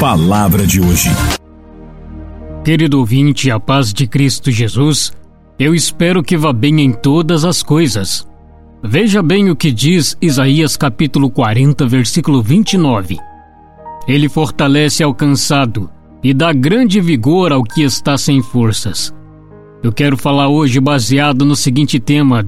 Palavra de hoje. Querido ouvinte, a paz de Cristo Jesus, eu espero que vá bem em todas as coisas. Veja bem o que diz Isaías capítulo 40, versículo 29. Ele fortalece ao cansado e dá grande vigor ao que está sem forças. Eu quero falar hoje baseado no seguinte tema: